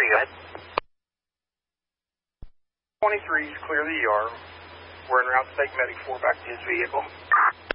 go ahead. 23's clear the ER. We're en route to take Medic 4 back to his vehicle.